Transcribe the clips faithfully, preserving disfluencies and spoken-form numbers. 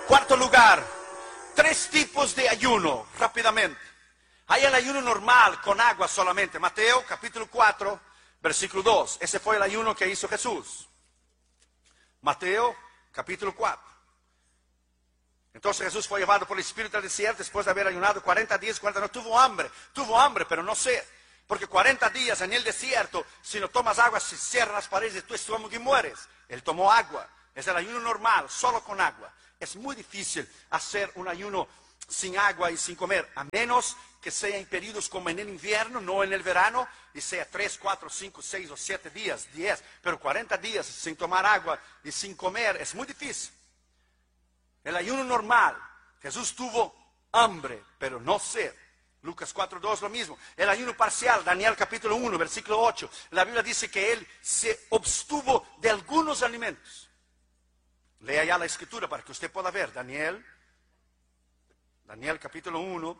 Cuarto lugar, tres tipos de ayuno, rápidamente. Hay el ayuno normal, con agua solamente. Mateo, capítulo cuatro, versículo dos. Ese fue el ayuno que hizo Jesús. Mateo, capítulo cuatro. Entonces Jesús fue llevado por el Espíritu al desierto después de haber ayunado cuarenta días, cuarenta no tuvo hambre. Tuvo hambre, pero no sed. Porque cuarenta días en el desierto, si no tomas agua, se cierran las paredes de tu estómago y mueres. Él tomó agua. Es el ayuno normal, solo con agua. Es muy difícil hacer un ayuno sin agua y sin comer, a menos que sea en periodos como en el invierno, no en el verano, y sea tres, cuatro, cinco, seis o siete días, diez, pero cuarenta días sin tomar agua y sin comer es muy difícil. El ayuno normal, Jesús tuvo hambre, pero no sed. Lucas cuatro dos lo mismo. El ayuno parcial, Daniel capítulo uno, versículo ocho, la Biblia dice que él se abstuvo de algunos alimentos. Lea ya la escritura para que usted pueda ver, Daniel, Daniel capítulo uno,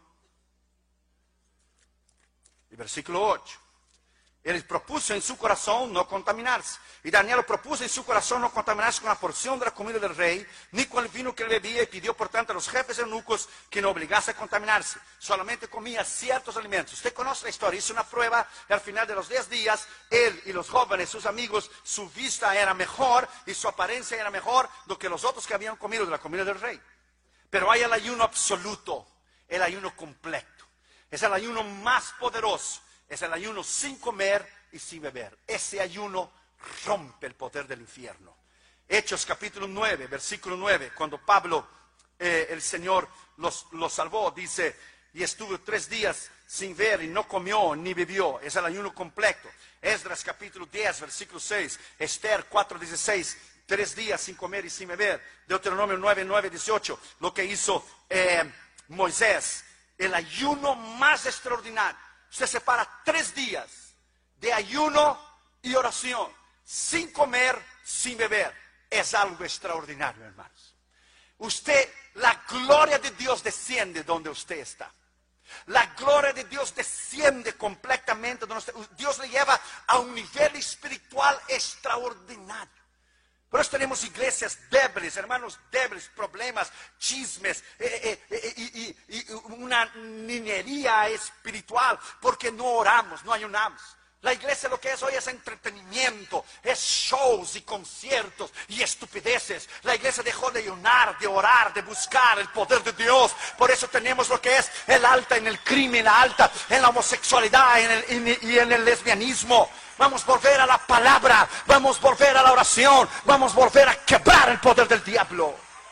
y versículo ocho. Él propuso en su corazón no contaminarse. Y Daniel propuso en su corazón no contaminarse con la porción de la comida del rey, ni con el vino que él bebía, y pidió por tanto a los jefes eunucos que no obligase a contaminarse. Solamente comía ciertos alimentos. Usted conoce la historia, hizo una prueba, y al final de los diez días, él y los jóvenes, sus amigos, su vista era mejor, y su apariencia era mejor do que los otros que habían comido de la comida del rey. Pero hay el ayuno absoluto, el ayuno completo. Es el ayuno más poderoso. Es el ayuno sin comer y sin beber. Ese ayuno rompe el poder del infierno. Hechos capítulo nueve, versículo nueve, cuando Pablo, eh, el Señor, los, los salvó, dice, y estuvo tres días sin ver y no comió ni bebió. Es el ayuno completo. Esdras capítulo diez, versículo seis, Esther cuatro dieciséis, tres días sin comer y sin beber. Deuteronomio nueve, nueve, dieciocho, lo que hizo eh, Moisés. El ayuno más extraordinario. Usted separa tres días de ayuno y oración, sin comer, sin beber. Es algo extraordinario, hermanos. Usted, la gloria de Dios desciende donde usted está. La gloria de Dios desciende completamente donde usted. Dios le lleva a un nivel espiritual extraordinario. Por eso tenemos iglesias débiles, hermanos débiles, problemas, chismes eh, eh, eh, y, y, y una niñería espiritual, porque no oramos, no ayunamos. La iglesia lo que es hoy es entretenimiento, es shows y conciertos y estupideces. La iglesia dejó de ayunar, de orar, de buscar el poder de Dios. Por eso tenemos lo que es el alta en el crimen, la alta en la homosexualidad en el, en, y en el lesbianismo. Vamos a volver a la palabra, vamos a volver a la oración, vamos a volver a quebrar el poder del diablo.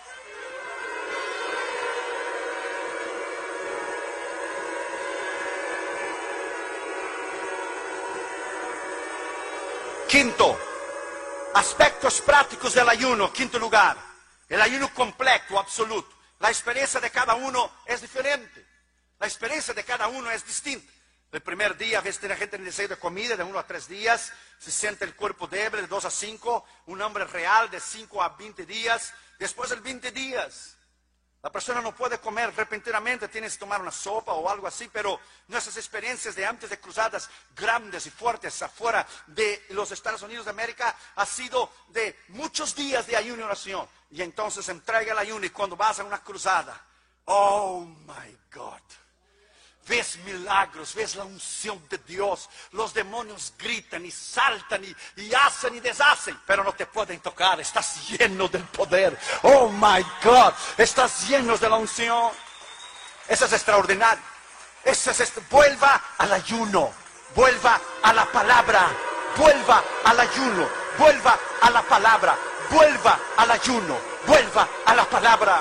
Quinto, aspectos prácticos del ayuno. Quinto lugar, el ayuno completo, absoluto. La experiencia de cada uno es diferente. La experiencia de cada uno es distinta. El primer día, a veces tiene gente en el deseo de comida, de uno a tres días, se siente el cuerpo débil, de dos a cinco, un hombre real de cinco a veinte días, después de veinte días, la persona no puede comer repentinamente, tienes que tomar una sopa o algo así, pero nuestras experiencias de antes de cruzadas grandes y fuertes afuera de los Estados Unidos de América ha sido de muchos días de ayuno y oración, y entonces entrega el ayuno y cuando vas a una cruzada, oh my God, ves milagros, ves la unción de Dios. Los demonios gritan y saltan y, y hacen y deshacen, pero no te pueden tocar. Estás lleno del poder. Oh my God, estás lleno de la unción. Eso es extraordinario. Eso es, vuelva al ayuno, vuelva a la palabra, vuelva al ayuno, vuelva a la palabra, vuelva al ayuno, vuelva a la palabra.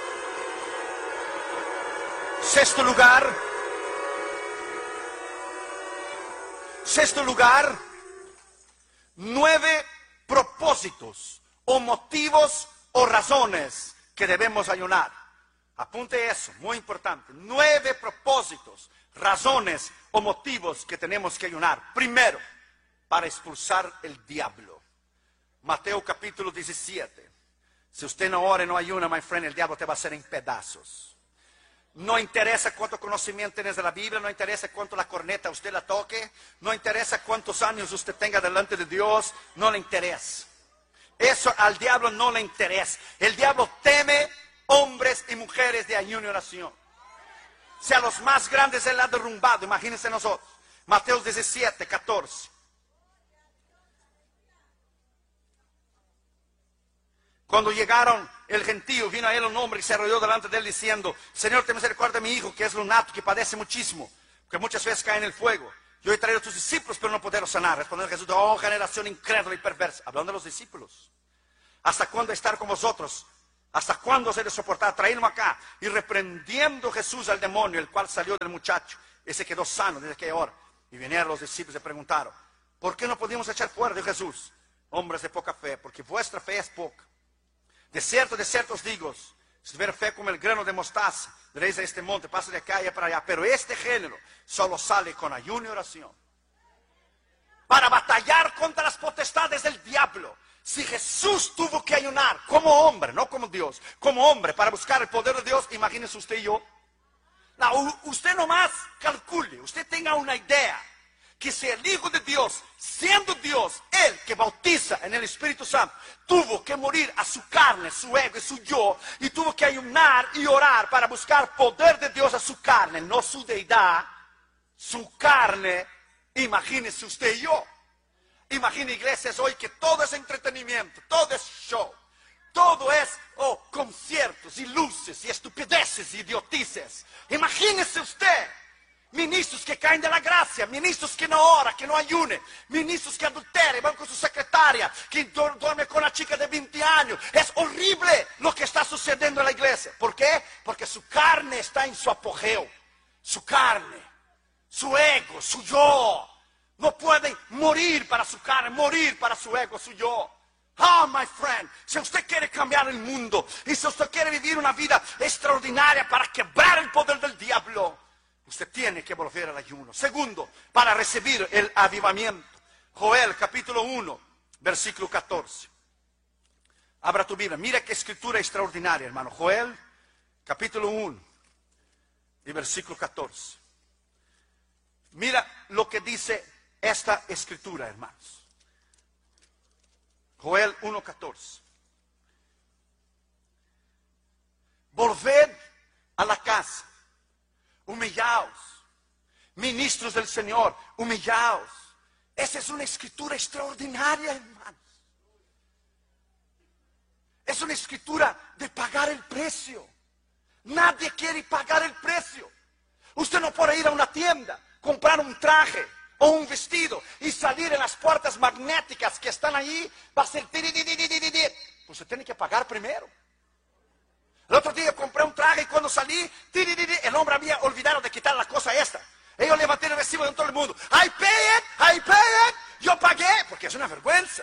Sexto lugar. Sexto lugar, nueve propósitos o motivos o razones que debemos ayunar. Apunte eso, muy importante. Nueve propósitos, razones o motivos que tenemos que ayunar. Primero, para expulsar el diablo. Mateo capítulo diecisiete. Si usted no ora y no ayuna, my friend, el diablo te va a hacer en pedazos. No interesa cuánto conocimiento tienes de la Biblia, no interesa cuánto la corneta usted la toque, no interesa cuántos años usted tenga delante de Dios, no le interesa. Eso al diablo no le interesa. El diablo teme un hombres y mujeres de ayuno y oración. Si a los más grandes Él ha derrumbado, imagínense nosotros. Mateo diecisiete, catorce. Cuando llegaron, el gentío, vino a él un hombre y se arrodilló delante de él diciendo: Señor, ten misericordia de mi hijo, que es lunático, que padece muchísimo, que muchas veces cae en el fuego. Yo he traído a tus discípulos, pero no pudieron sanar. Respondió Jesús: oh, generación incrédula y perversa. Hablando de los discípulos. ¿Hasta cuándo estar con vosotros? ¿Hasta cuándo os he de soportar? Traídme acá. Y reprendiendo Jesús al demonio, el cual salió del muchacho, ese quedó sano desde aquella hora. Y vinieron los discípulos y preguntaron: ¿por qué no pudimos echar fuera de Jesús? Hombres de poca fe, porque vuestra fe es poca. De cierto, de cierto os digo, si tuviera fe como el grano de mostaza, diréis a este monte: pasa de acá y para allá. Pero este género solo sale con ayuno y oración. Para batallar contra las potestades del diablo. Si Jesús tuvo que ayunar como hombre, no como Dios, como hombre, para buscar el poder de Dios, imagínense usted y yo. No, usted nomás calcule, usted tenga una idea, que si el Hijo de Dios, siendo Dios, Él que bautiza en el Espíritu Santo, tuvo que morir a su carne, su ego y su yo, y tuvo que ayunar y orar para buscar poder de Dios a su carne, no su deidad, su carne, imagínese usted y yo. Imagina iglesias hoy que todo es entretenimiento, todo es show, todo es oh, conciertos y luces y estupideces y idiotices. Imagínese usted. Ministros que caen de la gracia, ministros que no oran, que no ayunen, ministros que adulteran, van con su secretaria, que duerme con una chica de veinte años. Es horrible lo que está sucediendo en la iglesia. ¿Por qué? Porque su carne está en su apogeo. Su carne, su ego, su yo. No puede morir para su carne, morir para su ego, su yo. Oh, my friend, si usted quiere cambiar el mundo y si usted quiere vivir una vida extraordinaria para quebrar el poder del diablo, usted tiene que volver al ayuno. Segundo, para recibir el avivamiento. Joel capítulo uno, versículo catorce. Abra tu Biblia. Mira qué escritura extraordinaria, hermano. Joel capítulo uno y versículo catorce. Mira lo que dice esta escritura, hermanos. Joel uno, catorce. Volved a la casa. Humillaos, ministros del Señor, humillaos. Esa es una escritura extraordinaria, hermanos. Es una escritura de pagar el precio. Nadie quiere pagar el precio. Usted no puede ir a una tienda, comprar un traje o un vestido y salir en las puertas magnéticas que están allí. Va a ser tiridididididid. Pues usted tiene que pagar primero. El otro día compré un traje y cuando salí, el hombre había olvidado de quitar la cosa esta. Ellos levanté el recibo de todo el mundo. I pay it, I pay it. Yo pagué, porque es una vergüenza.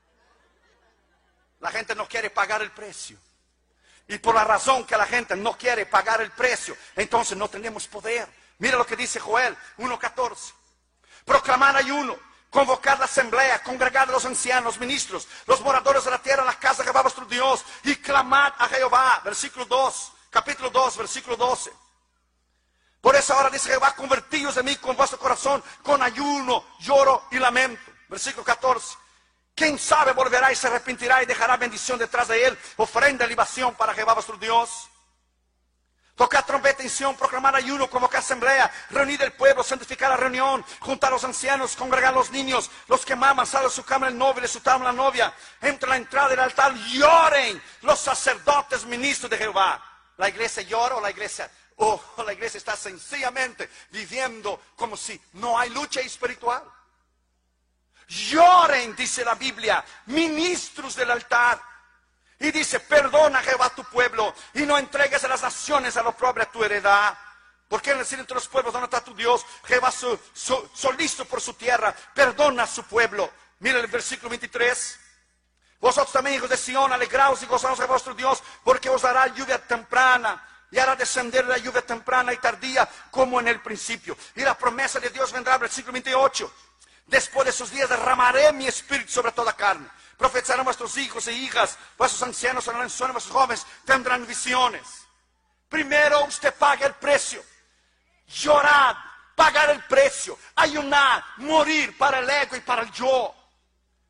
La gente no quiere pagar el precio. Y por la razón que la gente no quiere pagar el precio, entonces no tenemos poder. Mira lo que dice Joel uno, catorce. Proclamar ayuno, convocar la asamblea, congregar a los ancianos, los ministros, los moradores de la tierra, en la casa de Jehová vuestro Dios, y clamad a Jehová. Versículo dos, capítulo dos, versículo doce. Por eso ahora dice Jehová: convertíos de mí con vuestro corazón, con ayuno, lloro y lamento. Versículo catorce. ¿Quién sabe volverá y se arrepentirá y dejará bendición detrás de él? Ofrenda y libación para Jehová vuestro Dios. Tocar trompeta en Sión, proclamar ayuno, convocar asamblea, reunir el pueblo, santificar la reunión, juntar a los ancianos, congregar a los niños, los que maman, salen de su cámara el novio, le su tabla la novia, entre la entrada del altar, lloren los sacerdotes ministros de Jehová. La iglesia llora o la iglesia, oh, la iglesia está sencillamente viviendo como si no hay lucha espiritual. Lloren, dice la Biblia, ministros del altar. Y dice: perdona, Jehová, tu pueblo, y no entregues a las naciones a lo propio a tu heredad. Porque en decir entre los pueblos: ¿dónde está tu Dios? Jehová su, su, solícito por su tierra, perdona a su pueblo. Mira el versículo veintitrés. Vosotros también, hijos de Sión, alegraos y gozaos de vuestro Dios, porque os dará lluvia temprana, y hará descender la lluvia temprana y tardía, como en el principio. Y la promesa de Dios vendrá, versículo veintiocho. Después de esos días derramaré mi espíritu sobre toda carne. Profetizarán vuestros hijos e hijas, vuestros ancianos sonarán sueños, vuestros jóvenes tendrán visiones. Primero usted paga el precio. Llorar, pagar el precio, ayunar, morir para el ego y para el yo.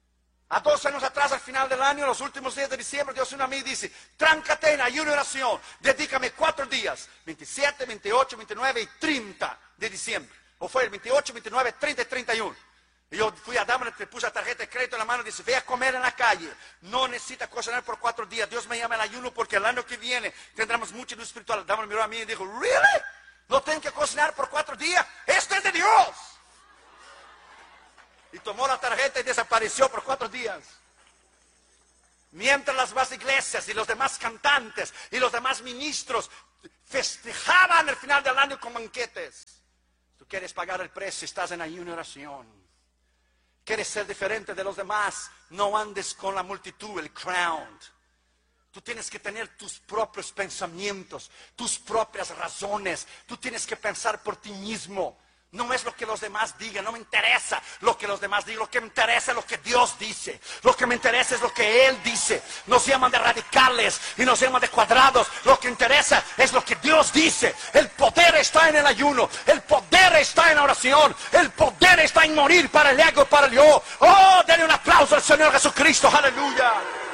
A dos años atrás, al final del año, los últimos días de diciembre, Dios vino a mí y dice, tráncate en ayuno y oración, dedícame cuatro días, veintisiete, veintiocho, veintinueve y treinta de diciembre. O fue el veintiocho, veintinueve, treinta y treinta y uno. Y yo fui a Dama, le puse la tarjeta de crédito en la mano y dice, ve a comer en la calle. No necesita cocinar por cuatro días. Dios me llama al ayuno porque el año que viene tendremos mucha luz espiritual. Dama miró a mí y dijo, ¿really? ¿No tengo que cocinar por cuatro días? ¡Esto es de Dios! Y tomó la tarjeta y desapareció por cuatro días. Mientras las demás iglesias y los demás cantantes y los demás ministros festejaban el final del año con banquetes. Tú quieres pagar el precio, estás en ayuno y oración. Quieres ser diferente de los demás, no andes con la multitud, el crowd. Tú tienes que tener tus propios pensamientos, tus propias razones. Tú tienes que pensar por ti mismo. No es lo que los demás digan, no me interesa lo que los demás digan, lo que me interesa es lo que Dios dice, lo que me interesa es lo que Él dice. Nos llaman de radicales y nos llaman de cuadrados, lo que interesa es lo que Dios dice. El poder está en el ayuno, el poder está en la oración, el poder está en morir para el ego, para el yo. Oh, denle un aplauso al Señor Jesucristo, aleluya.